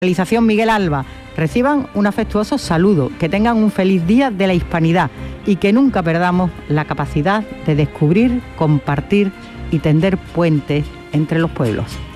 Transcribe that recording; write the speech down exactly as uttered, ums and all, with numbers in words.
Realización Miguel Alba. Reciban un afectuoso saludo, que tengan un feliz día de la hispanidad y que nunca perdamos la capacidad de descubrir, compartir y tender puentes entre los pueblos.